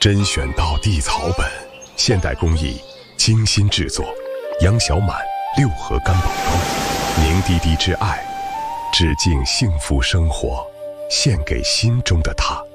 甄选道地草本，现代工艺精心制作，杨小满6盒干宝膏，凝滴滴之爱，致敬幸福生活，献给心中的他。